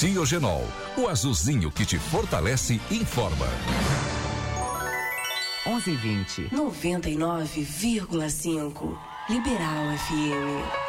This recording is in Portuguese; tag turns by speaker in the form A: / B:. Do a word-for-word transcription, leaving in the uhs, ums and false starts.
A: Tiogenol, o azulzinho que te fortalece, informa.
B: onze e vinte.
C: noventa e nove vírgula cinco. Liberal F M.